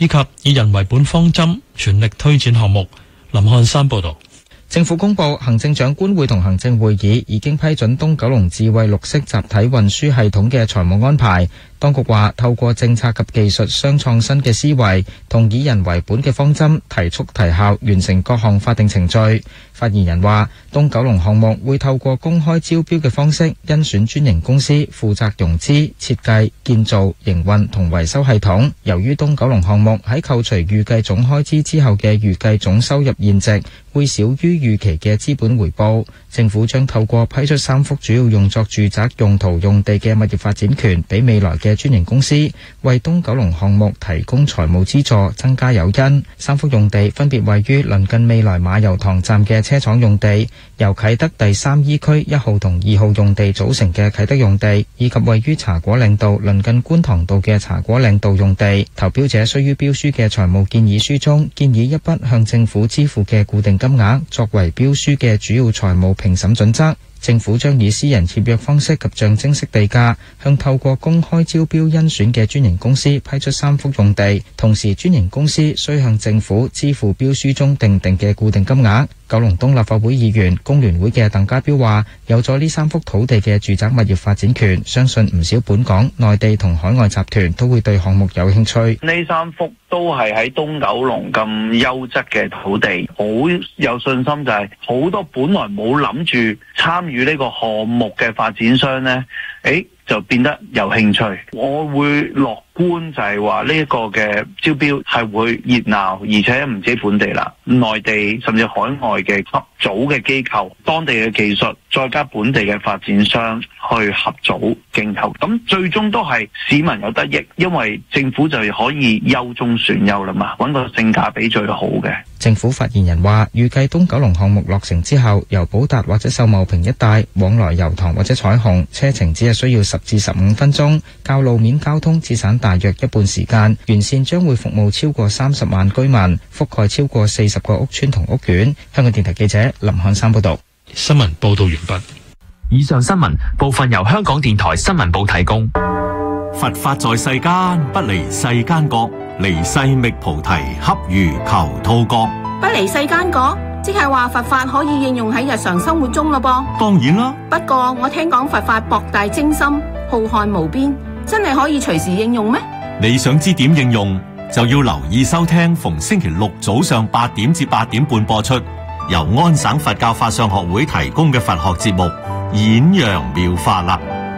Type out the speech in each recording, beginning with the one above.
以及以人為本方針全力推展項目。林漢山報導。 政府公布，行政長官會同行政會議已經批准東九龍智慧綠色集體運輸系統嘅財務安排。當局話，透過政策及技術雙創新嘅思維，同以人為本嘅方針，提速提效，完成各項法定程序。發言人話，東九龍項目會透過公開招標嘅方式，甄選專營公司負責融資、設計、建造、營運同維修系統。由於東九龍項目喺扣除預計總開支之後嘅預計總收入現值會少於預期嘅資本回報，政府將透過批出3幅主要用作住宅用途用地嘅物業發展權俾未來嘅專營公司，為東九龍項目提供財務資助，增加誘因。3幅用地分別位於鄰近未來馬油塘站嘅車廠用地，由啟德第3醫區1號同2號用地組成嘅啟德用地，以及位於茶果嶺道鄰近觀塘道嘅茶果嶺道用地。投標者需於標書嘅財務建議書中建議一筆向政府支付嘅固定金額作為標書嘅主要財務評審準則。政府將以私人協約方式及象徵式地價，向透過公開招標甄選嘅專營公司批出3幅用地，同時專營公司須向政府支付標書中訂定嘅固定金額。九龍東立法會議員工聯會嘅鄧家彪話，有咗呢3幅土地嘅住宅物業發展權，相信唔少本港、內地同海外集團都會對項目有興趣。 呢3幅都係喺東九龍咁優質嘅土地，好有信心就係好多本來冇諗住參與呢個項目嘅發展商呢，就變得有興趣。我會樂觀就係話呢一個嘅招標係會熱鬧，而且唔止本地啦，內地甚至海外嘅合組嘅機構、當地嘅技術，再加本地嘅發展商去合組競投，咁最終都係市民有得益，因為政府就可以優中選優啦嘛，揾個性價比最好嘅。 政府發言人話，預計東九龍項目落成之後，由寶達或者秀茂坪一帶往來油塘或者彩虹，車程只係需要10至15分鐘，較路面交通節省大約一半時間。沿線將會服務超過30萬居民，覆蓋超過40個屋邨同屋苑。香港電台記者林漢山報道。 新聞報道完畢。 以上新聞部分由香港電台新聞部提供。 佛法在世間，不離世間覺，離世覓菩提，恰如求兔角。 不離世間覺，即係話佛法可以應用喺日常生活中咯噃。 當然啦， 不過我聽講佛法博大精深，浩瀚無邊，真係可以隨時應用咩？ 你想知點應用，就要留意收聽逢星期六早上8點至8點半播出，由安省佛教法相學會提供嘅佛學節目《演揚妙法》啦。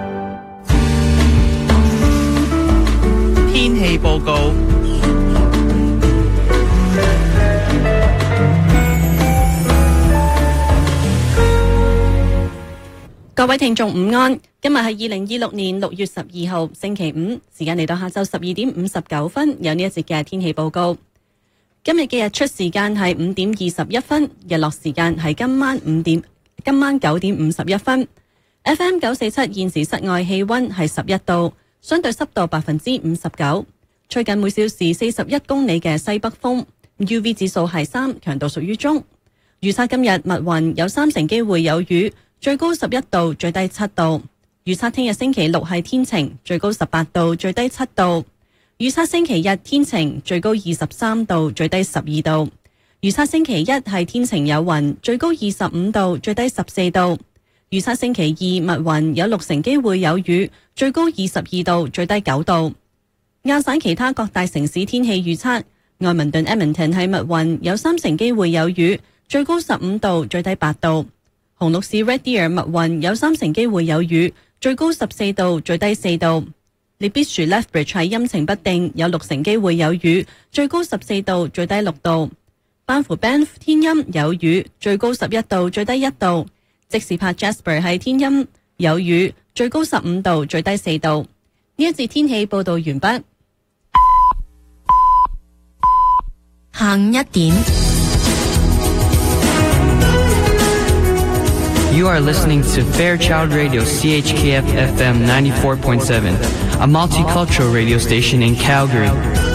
天氣報告。 各位聽眾午安，今日係2026年6月12號星期五，時間嚟到下晝12點59分，有呢一節嘅天氣報告。今日嘅日出時間係5點21分，日落時間係今晚9點51分。FM 947現時室外氣溫係11度，相對濕度59%，吹緊每小時41公里嘅西北風。UV 指數係3，強度屬於中。預測今日密雲，有3成機會有雨。最高11度，最低7度。預測聽日星期六係天晴，最高18度，最低7度。預測星期日天晴，最高23度，最低12度。預測星期一係天晴有雲，最高25度，最低14度。預測星期二密雲，有6成機會有雨，最高22度，最低9度。亞省其他各大城市天氣預測：愛民頓 Edmonton 係密雲，有3成機會有雨，最高15度，最低8度。紅綠市 Red Deer 密雲，有3成機會有雨，最高14度，最低4度。列必殊 Lethbridge 係陰晴不定，有6成機會有雨，最高14度，最低6度。班夫 Banff 天陰有雨，最高11度，最低1度。即使帕 Jasper 係天陰有雨，最高15度，最低4度。呢一節天氣報道完畢。 下午1點。 You are listening to Fairchild Radio CHKF FM 94.7, a multicultural radio station in Calgary.